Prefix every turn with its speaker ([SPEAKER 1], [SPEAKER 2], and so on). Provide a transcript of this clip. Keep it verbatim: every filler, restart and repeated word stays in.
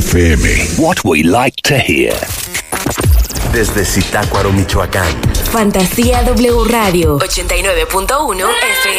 [SPEAKER 1] F M.
[SPEAKER 2] What we like to hear.
[SPEAKER 3] Desde Zitácuaro, Michoacán.
[SPEAKER 4] Fantasía W Radio ochenta y nueve punto uno F M.